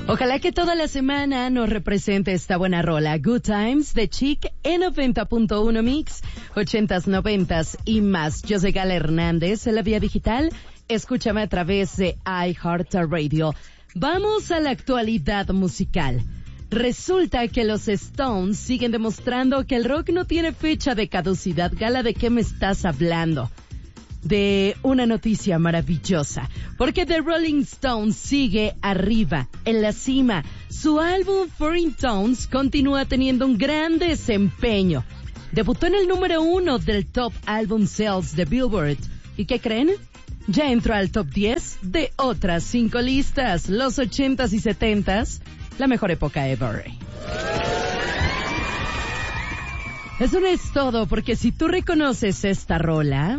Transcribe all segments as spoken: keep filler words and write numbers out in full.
Ojalá que toda la semana nos represente esta buena rola. Good Times de Chic en noventa punto uno Mix, ochentas, noventas y más. Yo soy Gala Hernández en la vía digital. Escúchame a través de iHeartRadio. Vamos a la actualidad musical. Resulta que los Stones siguen demostrando que el rock no tiene fecha de caducidad. Gala, ¿de qué me estás hablando? De una noticia maravillosa, porque The Rolling Stones sigue arriba, en la cima. Su álbum Foreign Tones continúa teniendo un gran desempeño. Debutó en el número uno del Top Album Sales de Billboard. ¿Y qué creen? Ya entró al top diez de otras cinco listas, los ochentas y setentas, la mejor época ever. Eso no es todo, porque si tú reconoces esta rola...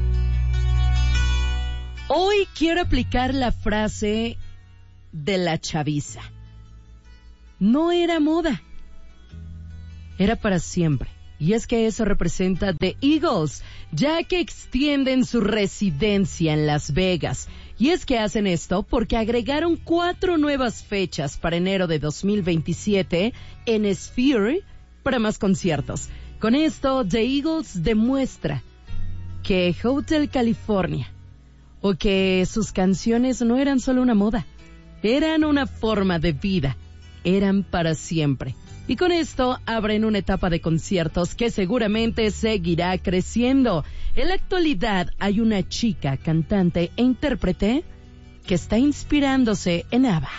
Hoy quiero aplicar la frase de la chaviza. No era moda, era para siempre. Y es que eso representa The Eagles, ya que extienden su residencia en Las Vegas. Y es que hacen esto porque agregaron cuatro nuevas fechas para enero de dos mil veintisiete en Sphere para más conciertos. Con esto, The Eagles demuestra que Hotel California, o que sus canciones no eran solo una moda, eran una forma de vida, eran para siempre. Y con esto abren una etapa de conciertos que seguramente seguirá creciendo. En la actualidad hay una chica, cantante e intérprete que está inspirándose en ABBA.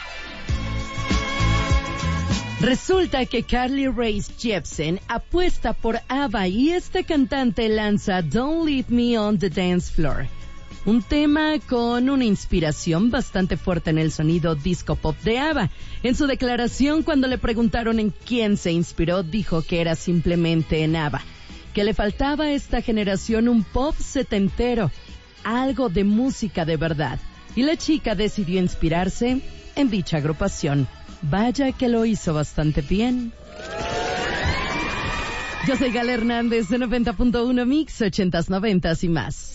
Resulta que Carly Rae Jepsen apuesta por ABBA y esta cantante lanza Don't Leave Me on the Dance Floor, un tema con una inspiración bastante fuerte en el sonido disco pop de ABBA. En su declaración, cuando le preguntaron en quién se inspiró, dijo que era simplemente en ABBA, que le faltaba a esta generación un pop setentero, algo de música de verdad. Y la chica decidió inspirarse en dicha agrupación. Vaya que lo hizo bastante bien. Yo soy Gala Hernández de noventa punto uno Mix, ochentas, noventas y más.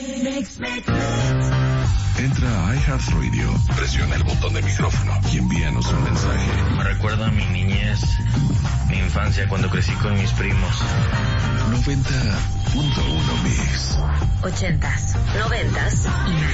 Entra a iHeartRadio, presiona el botón de micrófono y envíanos un mensaje. Me recuerda a mi niñez, mi infancia cuando crecí con mis primos. noventa punto uno Mix. Ochentas, noventas y más.